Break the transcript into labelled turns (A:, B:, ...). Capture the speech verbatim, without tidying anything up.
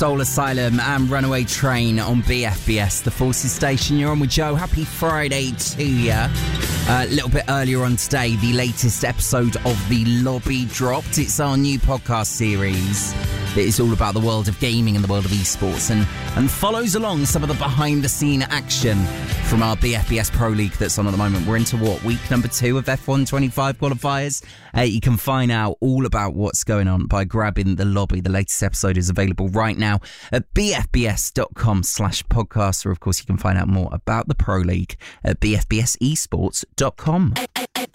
A: Soul Asylum and Runaway Train on B F B S, the Forces Station. You're on with Joe. Happy Friday to you. A uh, little bit earlier on today, the latest episode of The Lobby dropped. It's our new podcast series that is all about the world of gaming and the world of esports, and, and follows along some of the behind-the-scene action from our B F B S Pro League that's on at the moment. We're into, what, week number two of F one twenty-five qualifiers? Uh, you can find out all about what's going on by grabbing The Lobby. The latest episode is available right now at bfbs.com slash podcast, or of course you can find out more about the Pro League at b f b s esports dot com.